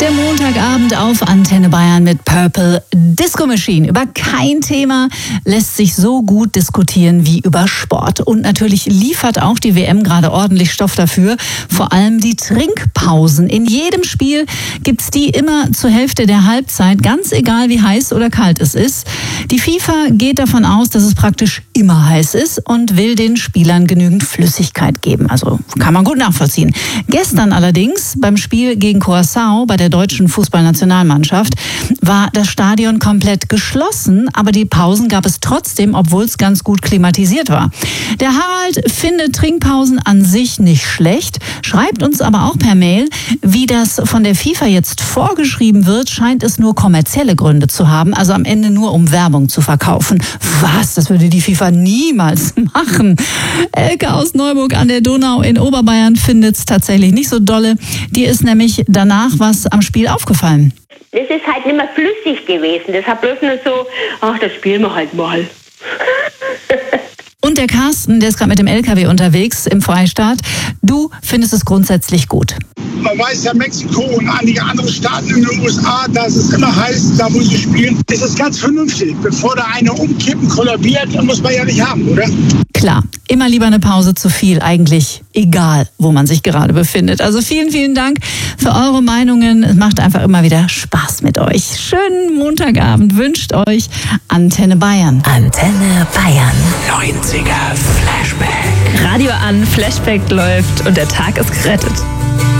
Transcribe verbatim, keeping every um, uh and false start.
Der Montagabend auf Antenne Bayern mit Purple Disco Machine. Über kein Thema lässt sich so gut diskutieren wie über Sport. Und natürlich liefert auch die W M gerade ordentlich Stoff dafür. Vor allem die Trinkpausen. In jedem Spiel gibt's die immer zur Hälfte der Halbzeit, ganz egal wie heiß oder kalt es ist. Die FIFA geht davon aus, dass es praktisch immer heiß ist und will den Spielern genügend Flüssigkeit geben. Also kann man gut nachvollziehen. Gestern allerdings beim Spiel gegen Curaçao bei der deutschen Fußballnationalmannschaft war das Stadion komplett geschlossen, aber die Pausen gab es trotzdem, obwohl es ganz gut klimatisiert war. Der Harald findet Trinkpausen an sich nicht schlecht, schreibt uns aber auch per Mail, wie das von der FIFA jetzt vorgeschrieben wird, scheint es nur kommerzielle Gründe zu haben, also am Ende nur um Werbung zu verkaufen. Was? Das würde die FIFA niemals machen. Elke aus Neuburg an der Donau in Oberbayern findet es tatsächlich nicht so dolle. Dir ist nämlich danach was am Spiel aufgefallen. Das ist halt nicht mehr flüssig gewesen. Das hat bloß nur so, ach, das spielen wir halt mal. Und der Carsten, der ist gerade mit dem L K W unterwegs im Freistaat. Du findest es grundsätzlich gut. Man weiß ja, Mexiko und einige andere Staaten in den U S A, da ist es immer heiß, da wo sie spielen. Das ist ganz vernünftig. Bevor da eine umkippen, kollabiert, dann muss man ja nicht haben, oder? Klar, immer lieber eine Pause zu viel, eigentlich egal, wo man sich gerade befindet. Also vielen, vielen Dank für eure Meinungen. Es macht einfach immer wieder Spaß mit euch. Schönen Montagabend wünscht euch Antenne Bayern. Antenne Bayern. neunziger Flashback. Radio an, Flashback läuft und der Tag ist gerettet.